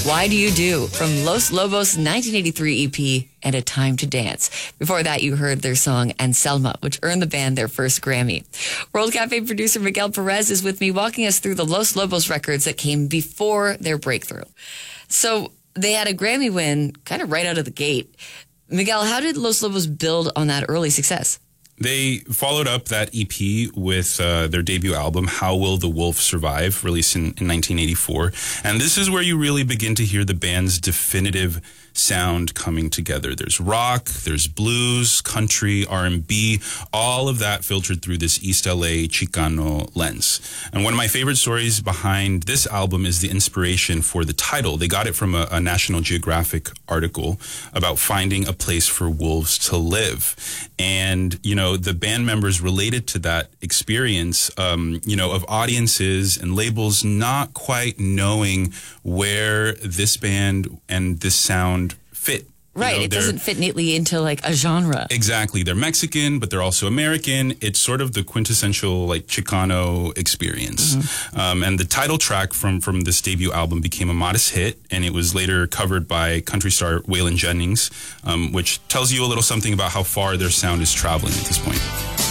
Why Do You Do from Los Lobos' 1983 EP and A Time to Dance. Before that, you heard their song Anselma, which earned the band their first Grammy. World Cafe producer Miguel Perez is with me, walking us through the Los Lobos records that came before their breakthrough. So they had a Grammy win kind of right out of the gate. Miguel, how did Los Lobos build on that early success? They followed up that EP with their debut album, How Will the Wolf Survive, released in 1984. And this is where you really begin to hear the band's definitive sound coming together. There's rock, there's blues, country, R&B, all of that filtered through this East LA Chicano lens. And one of my favorite stories behind this album is the inspiration for the title. They got it from a National Geographic article about finding a place for wolves to live. And, you know, the band members related to that experience, you know, of audiences and labels not quite knowing where this band and this sound fit. Right, it doesn't fit neatly into like a genre. Exactly. They're Mexican, but they're also American. It's sort of the quintessential like Chicano experience. Mm-hmm. And the title track from this debut album became a modest hit, and it was later covered by country star Waylon Jennings, which tells you a little something about how far their sound is traveling at this point.